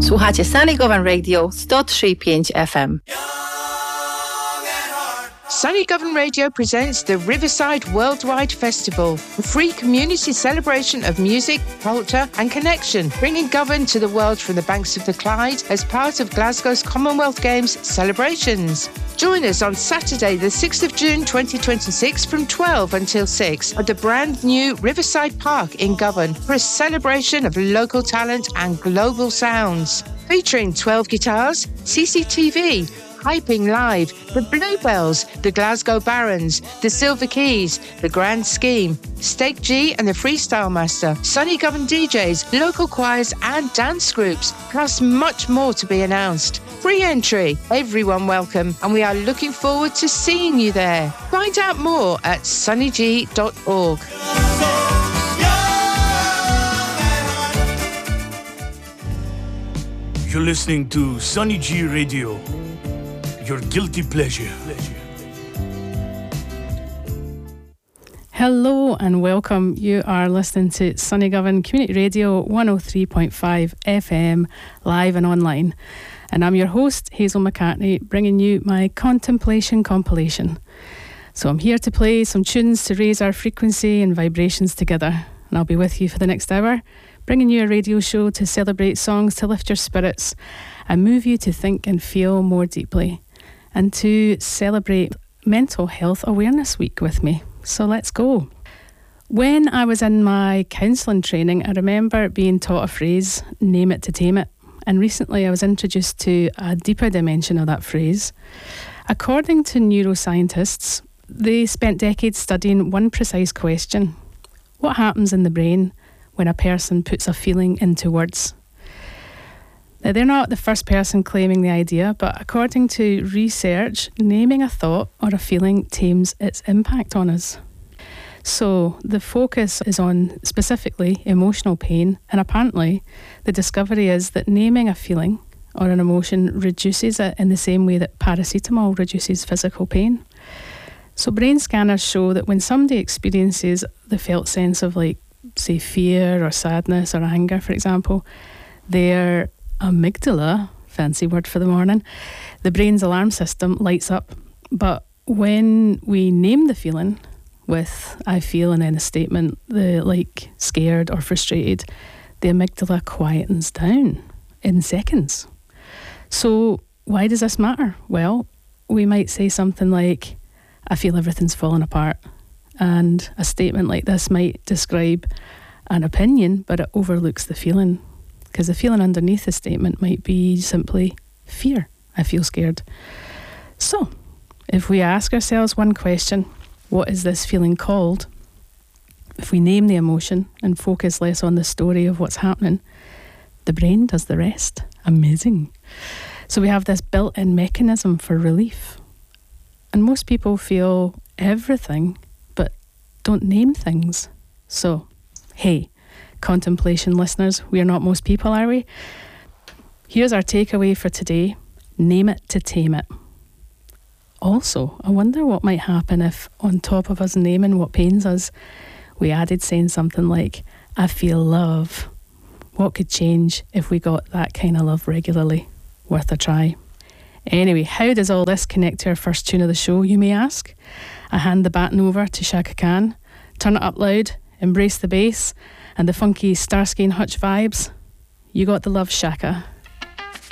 Słuchacie Sunny Govan Radio 103.5 FM. Sunny Govan Radio presents the Riverside Worldwide Festival, a free community celebration of music, culture and connection, bringing Govan to the world from the banks of the Clyde as part of Glasgow's Commonwealth Games celebrations. Join us on Saturday the 6th of June 2026 from 12 until 6 at the brand new Riverside Park in Govan for a celebration of local talent and global sounds. Featuring 12 guitars, CCTV, Hyping Live, the Bluebells, the Glasgow Barons, the Silver Keys, the Grand Scheme, Steak G and the Freestyle Master, Sunny Govan DJs, local choirs and dance groups, plus much more to be announced. Free entry, everyone welcome, and we are looking forward to seeing you there. Find out more at sunnyg.org. You're listening to Sunny G Radio, your guilty pleasure. Hello and welcome. You are listening to Sunny Govan Community Radio 103.5 FM, live and online. And I'm your host, Hazel McCartney, bringing you my contemplation compilation. So I'm here to play some tunes to raise our frequency and vibrations together. And I'll be with you for the next hour, bringing you a radio show to celebrate songs to lift your spirits and move you to think and feel more deeply, and to celebrate Mental Health Awareness Week with me. So let's go. When I was in my counselling training, I remember being taught a phrase, name it to tame it. And recently I was introduced to a deeper dimension of that phrase. According to neuroscientists, they spent decades studying one precise question: what happens in the brain when a person puts a feeling into words? Now, they're not the first person claiming the idea, but according to research, naming a thought or a feeling tames its impact on us. So the focus is on specifically emotional pain, and apparently the discovery is that naming a feeling or an emotion reduces it in the same way that paracetamol reduces physical pain. So brain scanners show that when somebody experiences the felt sense of, like, say, fear or sadness or anger, for example, their amygdala, fancy word for the morning, the brain's alarm system lights up. But when we name the feeling with I feel and then a statement, the like scared or frustrated, the amygdala quietens down in seconds. So why does this matter? Well, we might say something like, I feel everything's falling apart. And a statement like this might describe an opinion, but it overlooks the feeling. Because the feeling underneath the statement might be simply fear. I feel scared. So, if we ask ourselves one question, what is this feeling called? If we name the emotion and focus less on the story of what's happening, the brain does the rest. Amazing. So we have this built-in mechanism for relief. And most people feel everything, but don't name things. So, hey, contemplation listeners, we are not most people, are we? Here's our takeaway for today: name it to tame it. Also, I wonder what might happen if, on top of us naming what pains us, we added saying something like, I feel love. What could change if we got that kind of love regularly? Worth a try. Anyway, how does all this connect to our first tune of the show, you may ask? I hand the baton over to Chaka Khan. Turn it up loud, embrace the bass and the funky Starsky and Hutch vibes. You got the love, Shaka.